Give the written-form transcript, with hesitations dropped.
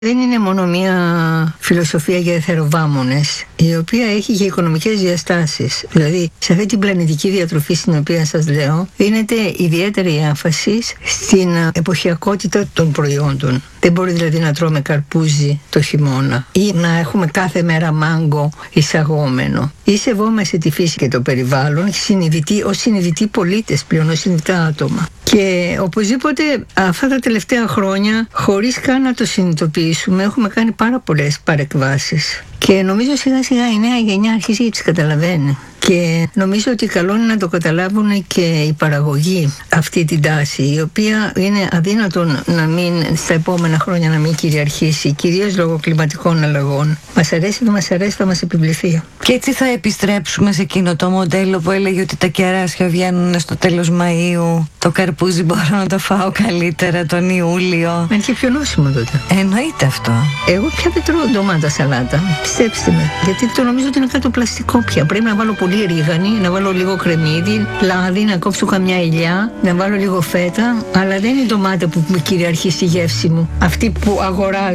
Δεν είναι μόνο μια φιλοσοφία για εθεροβάμονες, η οποία έχει και οικονομικές διαστάσεις. Δηλαδή, σε αυτή την πλανητική διατροφή στην οποία σας λέω, δίνεται ιδιαίτερη έμφαση στην εποχιακότητα των προϊόντων. Δεν μπορεί δηλαδή να τρώμε καρπούζι το χειμώνα ή να έχουμε κάθε μέρα μάγκο εισαγόμενο. Ή σεβόμαστε τη φύση και το περιβάλλον ως συνειδητοί πολίτες πλέον, ως συνειδητά άτομα. Και οπωσδήποτε αυτά τα τελευταία χρόνια, χωρίς καν να το συνειδητοποιήσουμε, έχουμε κάνει πάρα πολλές παρεκβάσεις. Και νομίζω σιγά σιγά η νέα γενιά αρχίζει και τις καταλαβαίνει. Και νομίζω ότι καλό είναι να το καταλάβουν και οι παραγωγοί αυτή την τάση, η οποία είναι αδύνατον να μην στα επόμενα χρόνια να μην κυριαρχήσει, κυρίως λόγω κλιματικών αλλαγών. Μας αρέσει, δεν μας αρέσει, θα μας επιβληθεί. Και έτσι θα επιστρέψουμε σε εκείνο το μοντέλο που έλεγε ότι τα κεράσια βγαίνουν στο τέλος Μαΐου, το καρπούζι μπορώ να το φάω καλύτερα τον Ιούλιο. Είναι και πιο νόσιμο τότε. Εννοείται αυτό. Εγώ πια δεν τρώω ντομάτα σαλάτα. Πιστέψτε με. Γιατί το νομίζω ότι είναι κάτι πλαστικό πια. Πρέπει να βάλω πολύ ρίγανη, να βάλω λίγο κρεμμύδι, λάδι, να κόψω καμιά ηλιά, να βάλω λίγο φέτα. Αλλά δεν είναι η ντομάτα που κυριαρχεί στη γεύση μου. Αυτή που αγοράζω.